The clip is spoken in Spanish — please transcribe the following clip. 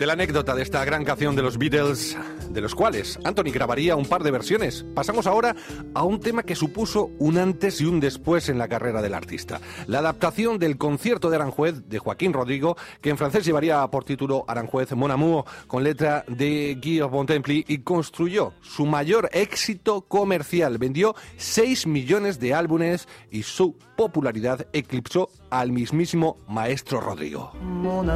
la anécdota de esta gran canción de los Beatles, de los cuales Anthony grabaría un par de versiones, pasamos ahora a un tema que supuso un antes y un después en la carrera del artista. La adaptación del concierto de Aranjuez de Joaquín Rodrigo, que en francés llevaría por título Aranjuez Mon Amour, con letra de Guy Bontempi, y construyó su mayor éxito comercial. Vendió 6 millones de álbumes y su popularidad eclipsó al mismísimo maestro Rodrigo.